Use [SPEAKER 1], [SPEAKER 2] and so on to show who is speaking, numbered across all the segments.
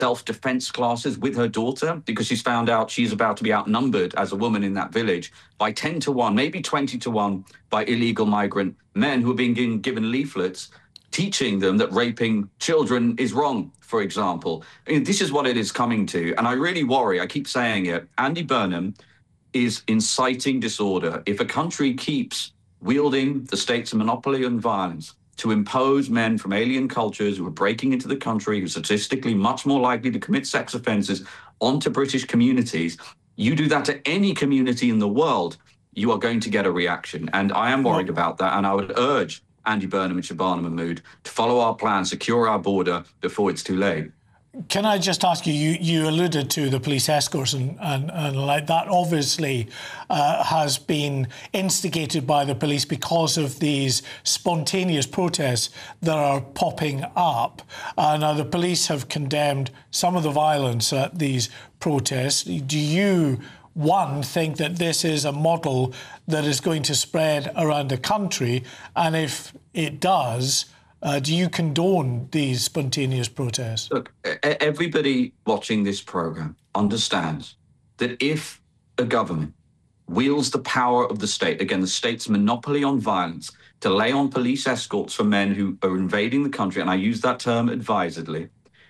[SPEAKER 1] self-defense classes with her daughter because she's found out she's about to be outnumbered as a woman in that village by 10 to 1, maybe 20 to 1 by illegal migrant men who are being given leaflets teaching them that raping children is wrong, for example. I mean, this is what it is coming to. And I really worry, I keep saying it, Andy Burnham is inciting disorder. If a country keeps wielding the state's monopoly on violence to impose men from alien cultures who are breaking into the country, who are statistically much more likely to commit sex offenses onto British communities, you do that to any community in the world, you are going to get a reaction. And I am worried about that. And I would urge Andy Burnham and Shabana Mahmood to follow our plan, secure our border before it's too late.
[SPEAKER 2] Can I just ask you, you alluded to the police escorts and like that obviously has been instigated by the police because of these spontaneous protests that are popping up. Now, the police have condemned some of the violence at these protests. Do you, one, think that this is a model that is going to spread around the country? And if it does, do you condone these spontaneous protests?
[SPEAKER 1] Look, everybody watching this programme understands that if a government wields the power of the state, again, the state's monopoly on violence, to lay on police escorts for men who are invading the country, and I use that term advisedly,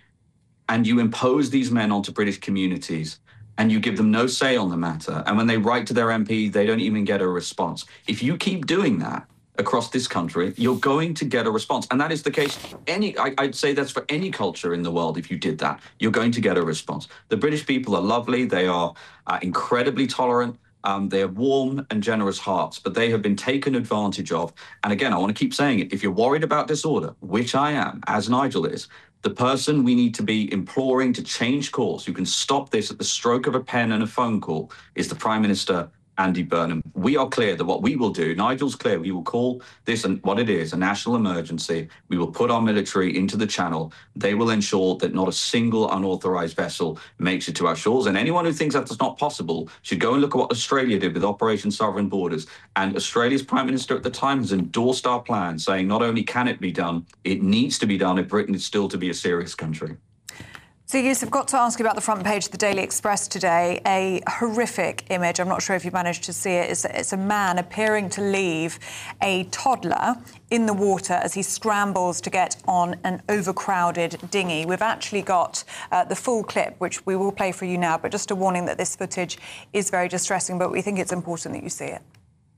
[SPEAKER 1] and you impose these men onto British communities, and you give them no say on the matter, and when they write to their MP, they don't even get a response. If you keep doing that across this country, you're going to get a response. And that is the case. I'd say that's for any culture in the world. If you did that, you're going to get a response. The British people are lovely. They are incredibly tolerant. They have warm and generous hearts, but they have been taken advantage of. And again, I want to keep saying it. If you're worried about disorder, which I am, as Nigel is, the person we need to be imploring to change course, who can stop this at the stroke of a pen and a phone call, is the Prime Minister, Andy Burnham. We are clear that what we will do, Nigel's clear, we will call this what it is, a national emergency. We will put our military into the channel. They will ensure that not a single unauthorized vessel makes it to our shores. And anyone who thinks that's not possible should go and look at what Australia did with Operation Sovereign Borders. And Australia's Prime Minister at the time has endorsed our plan, saying not only can it be done, it needs to be done if Britain is still to be a serious country.
[SPEAKER 3] So, Yusuf, I've got to ask you about the front page of the Daily Express today. A horrific image, I'm not sure if you managed to see it. It's a man appearing to leave a toddler in the water as he scrambles to get on an overcrowded dinghy. We've actually got the full clip, which we will play for you now, but just a warning that this footage is very distressing, but we think it's important that you see it.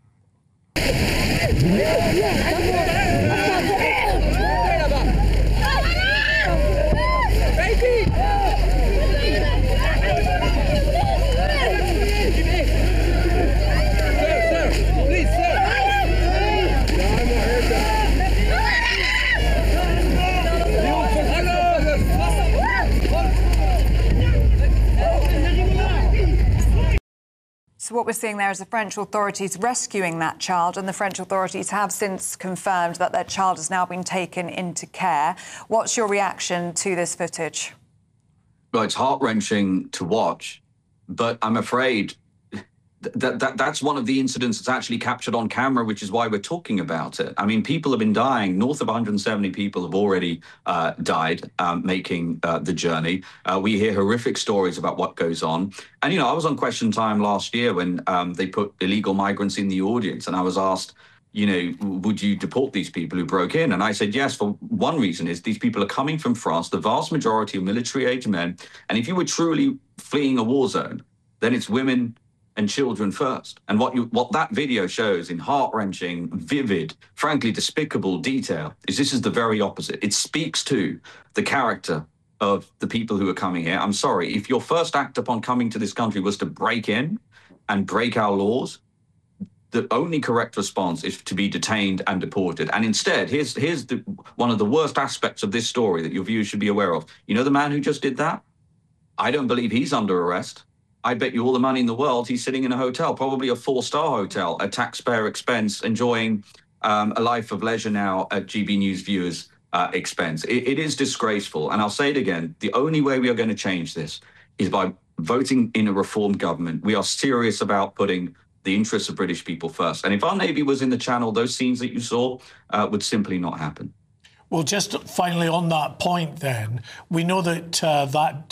[SPEAKER 3] So what we're seeing there is the French authorities rescuing that child, and the French authorities have since confirmed that their child has now been taken into care. What's your reaction to this footage?
[SPEAKER 1] Well, it's heart-wrenching to watch, but I'm afraid that's one of the incidents that's actually captured on camera, which is why we're talking about it. I mean, people have been dying. North of 170 people have already died making the journey. We hear horrific stories about what goes on. And, you know, I was on Question Time last year when they put illegal migrants in the audience, and I was asked, you know, would you deport these people who broke in? And I said, yes, for one reason is these people are coming from France, the vast majority of military-age men. And if you were truly fleeing a war zone, then it's women and children first. And what that video shows in heart-wrenching, vivid, frankly despicable detail is this is the very opposite. It speaks to the character of the people who are coming here. I'm sorry, if your first act upon coming to this country was to break in and break our laws, the only correct response is to be detained and deported. And instead, here's one of the worst aspects of this story that your viewers should be aware of. You know the man who just did that? I don't believe he's under arrest. I bet you all the money in the world he's sitting in a hotel, probably a 4-star hotel, at taxpayer expense, enjoying a life of leisure now at GB News viewers' expense. It is disgraceful. And I'll say it again, the only way we are going to change this is by voting in a reformed government. We are serious about putting the interests of British people first. And if our Navy was in the Channel, those scenes that you saw would simply not happen.
[SPEAKER 2] Well, just finally on that point then, we know that that